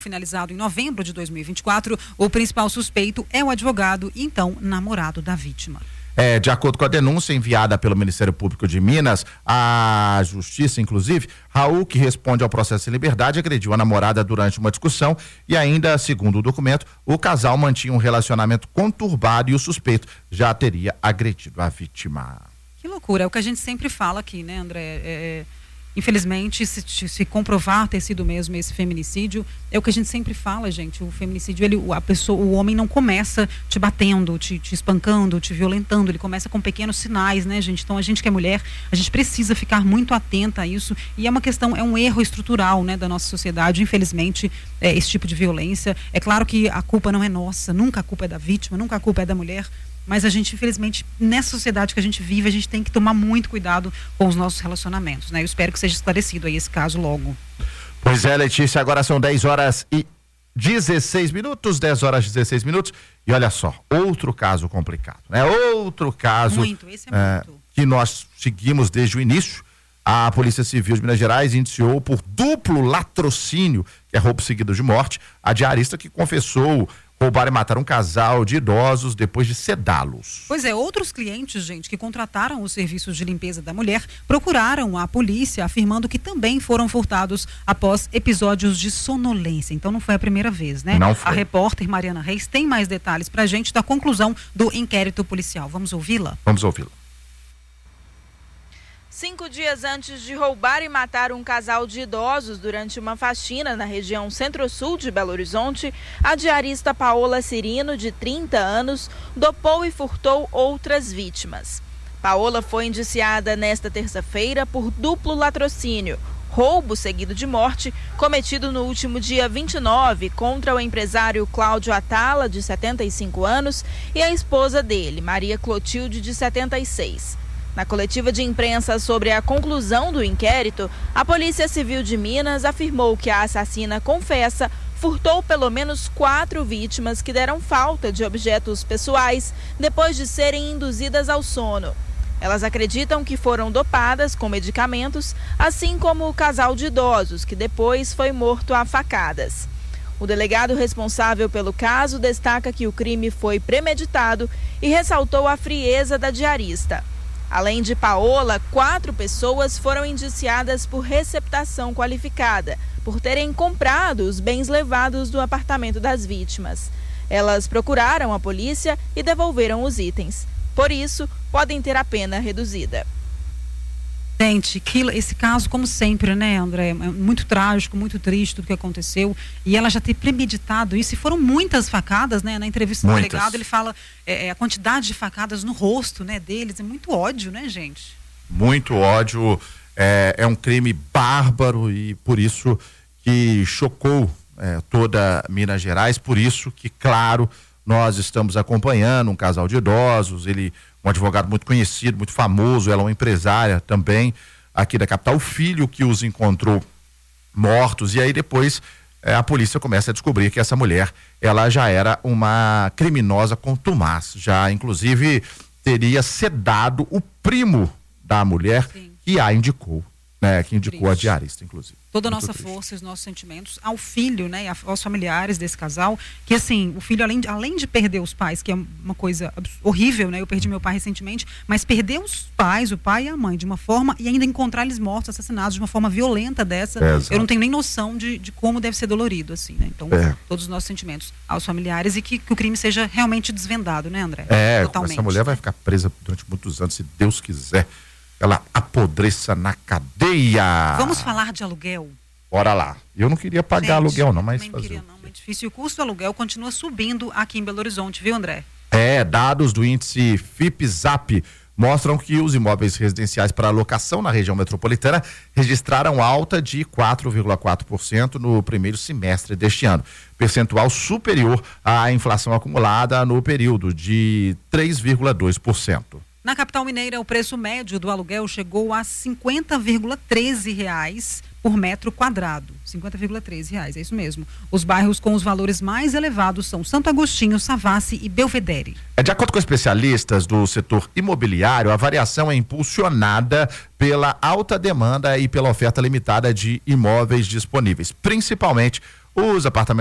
Finalizado em novembro de 2024, o principal suspeito é o advogado e então namorado da vítima. De acordo com a denúncia enviada pelo Ministério Público de Minas à Justiça, inclusive, Raul, que responde ao processo em liberdade, agrediu a namorada durante uma discussão e ainda, segundo o documento, o casal mantinha um relacionamento conturbado e o suspeito já teria agredido a vítima. Que loucura, é o que a gente sempre fala aqui, né, André? Infelizmente, se comprovar ter sido mesmo esse feminicídio, é o que a gente sempre fala, gente. O feminicídio, o homem não começa te batendo, te espancando, te violentando. Ele começa com pequenos sinais, né, gente? Então, a gente que é mulher, a gente precisa ficar muito atenta a isso. E é um erro estrutural, né, da nossa sociedade. Infelizmente, esse tipo de violência. É claro que a culpa não é nossa, nunca a culpa é da vítima, nunca a culpa é da mulher. Mas a gente, infelizmente, nessa sociedade que a gente vive, a gente tem que tomar muito cuidado com os nossos relacionamentos, né? Eu espero que seja esclarecido aí esse caso logo. Pois é, Letícia, agora são 10 horas e 16 minutos, 10 horas e 16 minutos. E olha só, outro caso complicado, né? Outro caso esse é muito. Que nós seguimos desde o início. A Polícia Civil de Minas Gerais indiciou por duplo latrocínio, que é roubo seguido de morte, a diarista que confessou roubar e matar um casal de idosos depois de sedá-los. Pois é, outros clientes, gente, que contrataram os serviços de limpeza da mulher, procuraram a polícia, afirmando que também foram furtados após episódios de sonolência. Então não foi a primeira vez, né? Não foi. A repórter Mariana Reis tem mais detalhes pra gente da conclusão do inquérito policial. Vamos ouvi-la? Vamos ouvi-la. 5 dias antes de roubar e matar um casal de idosos durante uma faxina na região centro-sul de Belo Horizonte, a diarista Paola Cirino, de 30 anos, dopou e furtou outras vítimas. Paola foi indiciada nesta terça-feira por duplo latrocínio, roubo seguido de morte, cometido no último dia 29 contra o empresário Cláudio Atala, de 75 anos, e a esposa dele, Maria Clotilde, de 76. Na coletiva de imprensa sobre a conclusão do inquérito, a Polícia Civil de Minas afirmou que a assassina confessa furtou pelo menos 4 vítimas que deram falta de objetos pessoais depois de serem induzidas ao sono. Elas acreditam que foram dopadas com medicamentos, assim como o casal de idosos, que depois foi morto a facadas. O delegado responsável pelo caso destaca que o crime foi premeditado e ressaltou a frieza da diarista. Além de Paola, 4 pessoas foram indiciadas por receptação qualificada, por terem comprado os bens levados do apartamento das vítimas. Elas procuraram a polícia e devolveram os itens. Por isso, podem ter a pena reduzida. Gente, esse caso, como sempre, né, André, é muito trágico, muito triste tudo que aconteceu, e ela já ter premeditado isso, e foram muitas facadas, né, na entrevista do delegado, ele fala a quantidade de facadas no rosto, né, deles, é muito ódio, né, gente? Muito ódio, é um crime bárbaro e por isso que chocou toda Minas Gerais, por isso que, claro, nós estamos acompanhando um casal de idosos, um advogado muito conhecido, muito famoso, ela é uma empresária também aqui da capital, o filho que os encontrou mortos, e aí depois a polícia começa a descobrir que essa mulher, ela já era uma criminosa contumaz, já inclusive teria sedado o primo da mulher. Sim. Que a indicou, né, que indicou a diarista, inclusive. Toda a nossa força e os nossos sentimentos ao filho, né, e aos familiares desse casal, que assim, o filho além de perder os pais, que é uma coisa horrível, né, eu perdi meu pai recentemente, mas perder os pais, o pai e a mãe, de uma forma, e ainda encontrar eles mortos, assassinados de uma forma violenta dessa, eu não tenho nem noção de como deve ser dolorido, assim, né, então, todos os nossos sentimentos aos familiares e que o crime seja realmente desvendado, né, André? Totalmente. Essa mulher vai ficar presa durante muitos anos, se Deus quiser, ela apodreça na cadeia. Vamos falar de aluguel? Bora lá. Eu não queria pagar aluguel não, mas não queria não, é difícil. E o custo do aluguel continua subindo aqui em Belo Horizonte, viu, André? Dados do índice FIPZAP mostram que os imóveis residenciais para locação na região metropolitana registraram alta de 4,4% no primeiro semestre deste ano, percentual superior à inflação acumulada no período de 3,2%. Na capital mineira, o preço médio do aluguel chegou a R$ 50,13 por metro quadrado. R$ 50,13, é isso mesmo. Os bairros com os valores mais elevados são Santo Agostinho, Savassi e Belvedere. De acordo com especialistas do setor imobiliário, a variação é impulsionada pela alta demanda e pela oferta limitada de imóveis disponíveis, principalmente Os apartamentos